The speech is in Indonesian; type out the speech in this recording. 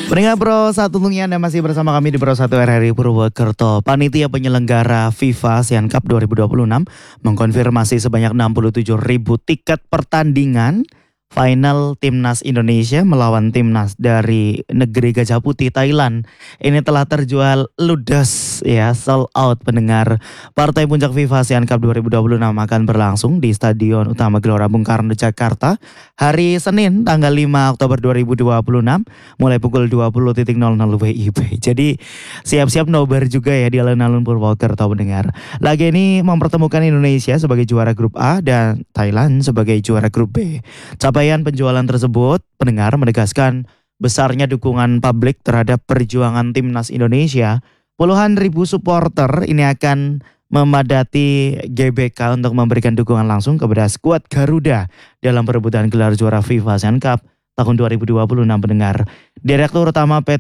Pendengar Pro 1 tentunya Anda masih bersama kami di Pro 1 RRI Purwokerto. Panitia penyelenggara FIFA ASEAN Cup 2026 mengkonfirmasi sebanyak 67.000 tiket pertandingan final Timnas Indonesia melawan Timnas dari negeri Gajah Putih Thailand. Ini telah terjual ludes ya, sold out pendengar. Partai puncak FIFA ASEAN Cup 2026 akan berlangsung di Stadion Utama Gelora Bung Karno Jakarta hari Senin tanggal 5 Oktober 2026 mulai pukul 20.00 WIB. Jadi siap-siap nobar juga ya di alun-alun Purwokerto pendengar. Laga ini mempertemukan Indonesia sebagai juara grup A dan Thailand sebagai juara grup B. Capaian penjualan tersebut pendengar menegaskan besarnya dukungan publik terhadap perjuangan Timnas Indonesia. Puluhan ribu supporter ini akan memadati GBK untuk memberikan dukungan langsung kepada skuad Garuda dalam perebutan gelar juara FIFA ASEAN Cup tahun 2026 pendengar. Direktur Utama PT